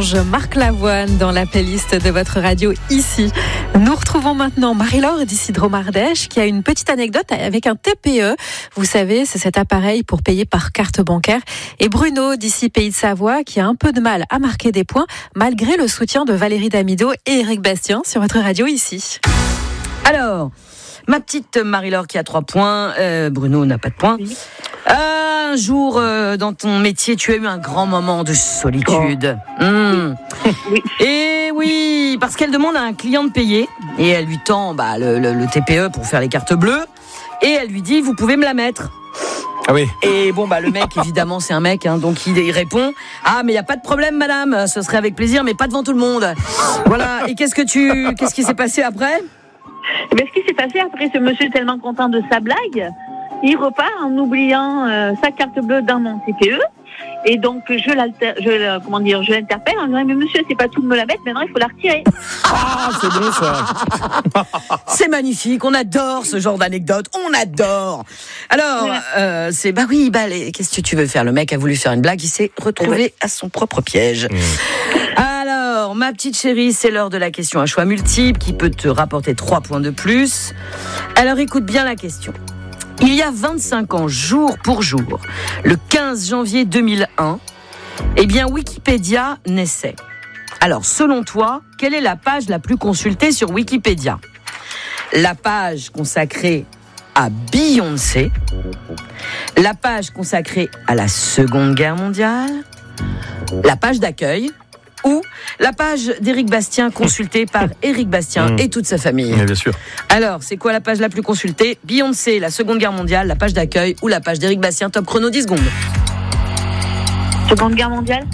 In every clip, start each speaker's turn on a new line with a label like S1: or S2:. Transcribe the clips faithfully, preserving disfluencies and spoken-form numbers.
S1: Ange, Marc Lavoine dans la playlist de votre radio ici. Nous retrouvons maintenant Marie-Laure d'ici Dromardèche qui a une petite anecdote avec un T P E. Vous savez, c'est cet appareil pour payer par carte bancaire. Et Bruno d'ici Pays de Savoie qui a un peu de mal à marquer des points malgré le soutien de Valérie Damido et Éric Bastien sur votre radio ici.
S2: Alors, ma petite Marie-Laure qui a trois points, euh, Bruno n'a pas de points. Oui. Un jour, euh, dans ton métier, tu as eu un grand moment de solitude. Oh. Mmh. Oui. Et oui, parce qu'elle demande à un client de payer, et elle lui tend bah, le, le, le T P E pour faire les cartes bleues, et elle lui dit, vous pouvez me la mettre.
S3: Ah oui.
S2: Et bon, bah, le mec, évidemment, c'est un mec, hein, donc il, il répond, ah, mais il n'y a pas de problème, madame, ce serait avec plaisir, mais pas devant tout le monde. Voilà, et qu'est-ce que tu, qu'est-ce qui s'est passé après?
S4: Eh bien, ce qui s'est passé après, ce monsieur est tellement content de sa blague, il repart en oubliant euh, sa carte bleue dans mon T P E. Et donc, je, l'alter, je, comment dire, je l'interpelle en disant, mais monsieur, c'est pas tout de me la mettre, maintenant il faut la retirer.
S3: Ah, c'est bon ça.
S2: C'est magnifique, on adore ce genre d'anecdote, on adore. Alors, ouais. euh, c'est, bah oui, bah, les, qu'est-ce que tu veux faire? Le mec a voulu faire une blague, il s'est retrouvé ouais. à son propre piège. Mmh. Alors, ma petite chérie, c'est l'heure de la question à choix multiple qui peut te rapporter trois points de plus. Alors, écoute bien la question. Il y a vingt-cinq ans, jour pour jour, le quinze janvier deux mille un, eh bien, Wikipédia naissait. Alors, selon toi, quelle est la page la plus consultée sur Wikipédia? La page consacrée à Beyoncé, la page consacrée à la Seconde Guerre mondiale, la page d'accueil, ou la page d'Éric Bastien consultée par Éric Bastien mmh. et toute sa famille.
S3: Oui, bien sûr.
S2: Alors, c'est quoi la page la plus consultée? Beyoncé, la Seconde Guerre mondiale, la page d'accueil ou la page d'Éric Bastien? Top chrono, dix secondes.
S4: Seconde Guerre mondiale.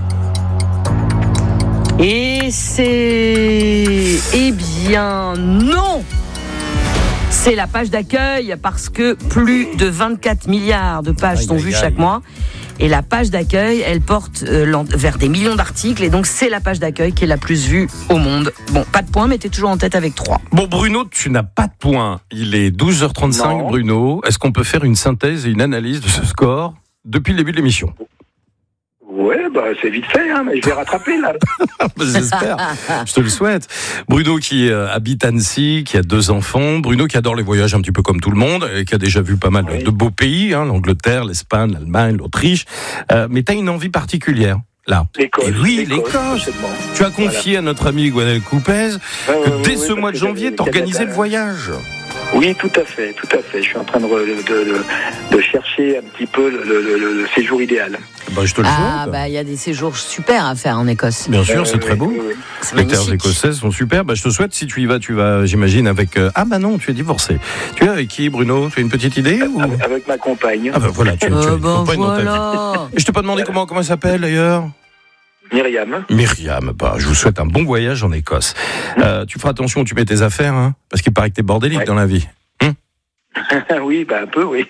S2: Et c'est... Eh bien, non! C'est la page d'accueil parce que plus de vingt-quatre milliards de pages aïe, sont aïe, vues aïe. chaque mois. Et la page d'accueil, elle porte euh, vers des millions d'articles. Et donc, c'est la page d'accueil qui est la plus vue au monde. Bon, pas de points, mais t'es toujours en tête avec trois.
S3: Bon, Bruno, tu n'as pas de points. Il est douze heures trente-cinq, non. Bruno. Est-ce qu'on peut faire une synthèse et une analyse de ce score depuis le début de l'émission?
S5: Ouais, bah, c'est vite fait, hein, mais je vais rattraper, là.
S3: J'espère. Je te le souhaite. Bruno qui euh, habite Annecy, qui a deux enfants. Bruno qui adore les voyages un petit peu comme tout le monde, et qui a déjà vu pas mal oui. de, de beaux pays, hein, l'Angleterre, l'Espagne, l'Allemagne, l'Autriche. Euh, mais tu as une envie particulière, là.
S5: L'Écosse.
S3: Et oui, l'Écosse. Tu as confié voilà. à notre ami Gwenaël Coupez que euh, dès oui, ce mois de janvier, t'organisais le voyage.
S5: Oui, tout à fait, tout à fait. Je suis en train de, de, de, de chercher un petit peu le, le, le, le séjour idéal.
S3: Bah, je te le souhaite.
S2: Ah, bah, il y a des séjours super à faire en Écosse.
S3: Bien sûr, euh, c'est oui, très beau. Oui, oui.
S2: C'est
S3: Les
S2: magnifique.
S3: terres écossaises sont super. Bah, je te souhaite, si tu y vas, tu vas, j'imagine, avec. Euh... Ah, bah non, tu es divorcé. Tu es avec qui, Bruno? Tu as une petite idée ou...
S5: Avec, avec ma compagne.
S3: Ah, bah voilà, tu, tu,
S2: euh,
S3: tu as une
S2: bah,
S3: compagne
S2: voilà.
S3: dans ta vie. Et je t'ai pas demandé comment, comment elle s'appelle d'ailleurs?
S5: Myriam.
S3: Myriam, bah, je vous souhaite un bon voyage en Écosse. Euh, tu feras attention où tu mets tes affaires, hein, parce qu'il paraît que t'es bordélique ouais. dans la vie.
S5: Oui, bah un peu, oui.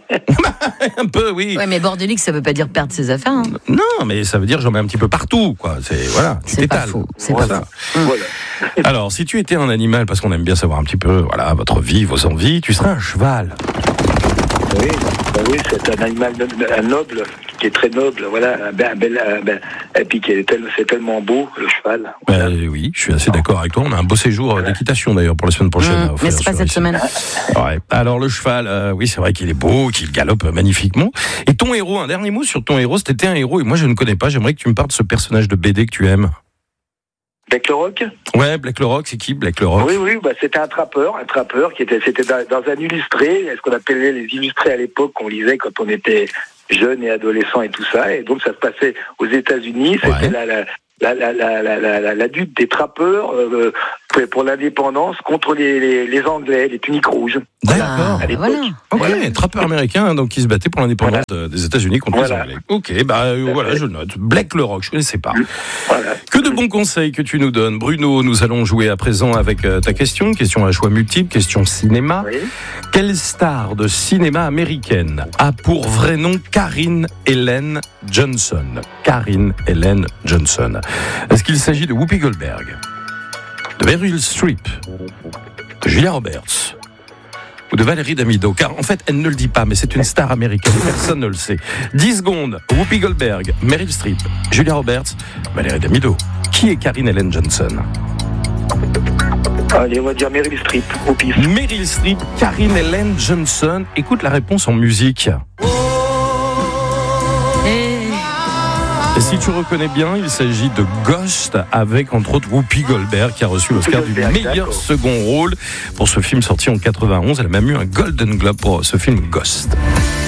S3: un peu, oui.
S2: Ouais, mais bordélique, ça veut pas dire perdre ses affaires. Hein.
S3: Non, mais ça veut dire j'en mets un petit peu partout, quoi. C'est voilà, tu
S2: c'est
S3: t'étales.
S2: Pas faux. C'est
S3: voilà.
S2: pas faux.
S5: Voilà.
S3: Alors, si tu étais un animal, parce qu'on aime bien savoir un petit peu, voilà, votre vie, vos envies, tu serais un cheval.
S5: Oui, bah oui, c'est un animal un noble, qui est très noble, voilà, un bel, un bel, un bel, et puis qui est tellement, c'est tellement beau, le cheval. Voilà.
S3: Euh, oui, je suis assez d'accord avec toi. On a un beau séjour voilà. d'équitation d'ailleurs pour la semaine prochaine.
S2: Mmh, mais c'est pas cette ici. semaine.
S3: Ouais. Alors le cheval, euh, oui, c'est vrai qu'il est beau, qu'il galope magnifiquement. Et ton héros, un dernier mot sur ton héros, c'était un héros et moi je ne connais pas. J'aimerais que tu me parles de ce personnage de B D que tu aimes.
S5: Black le Rock.
S3: Ouais, Black le Rock, c'est qui Black le Rock?
S5: Oui, oui, bah c'était un trappeur, un trappeur qui était, c'était dans, dans un illustré, ce qu'on appelait les illustrés à l'époque, qu'on lisait quand on était jeune et adolescent et tout ça. Et donc ça se passait aux États-Unis. C'était ouais. la, la, la, la, la, la, la, la lutte des trappeurs euh, pour l'indépendance contre les, les, les Anglais, les tuniques rouges.
S3: D'accord.
S2: À l'époque. Voilà.
S3: Ok,
S5: voilà.
S3: trappeur américain hein, donc qui se battait pour l'indépendance
S5: voilà.
S3: des États-Unis contre
S5: voilà.
S3: les Anglais. Ok, bah euh, voilà, je note. Black le Rock, je ne connaissais pas.
S5: Voilà.
S3: Que de bons conseils que tu nous donnes, Bruno. Nous allons jouer à présent avec euh, ta question, question à choix multiple, question cinéma.
S5: Oui.
S3: Quelle star de cinéma américaine a pour vrai nom Karyn Ellen Johnson? Karyn Ellen Johnson. Est-ce qu'il s'agit de Whoopi Goldberg, de Meryl Streep, de Julia Roberts ou de Valérie Damido? Car en fait, elle ne le dit pas, mais c'est une star américaine. Personne ne le sait. dix secondes. Whoopi Goldberg, Meryl Streep, Julia Roberts, Valérie Damido. Qui est Karine Helen Johnson?
S5: Allez, on va dire Meryl Streep, au pif.
S3: Meryl Streep, Karine Helen Johnson. Écoute la réponse en musique. Et si tu reconnais bien, il s'agit de Ghost avec entre autres Whoopi Goldberg qui a reçu l'Oscar du meilleur d'accord. second rôle pour ce film sorti en quatre-vingt-onze. Elle a même eu un Golden Globe pour ce film Ghost.